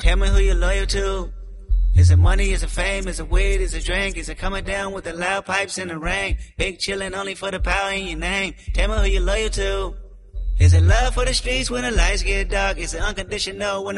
Tell me who you're loyal to. Is it money, is it fame, is it weed, is it drink, is it coming down with the loud pipes in the rain? Big chillin' only for the power in your name. Tell me who you're loyal to. Is it love for the streets when the lights get dark? Is it unconditional when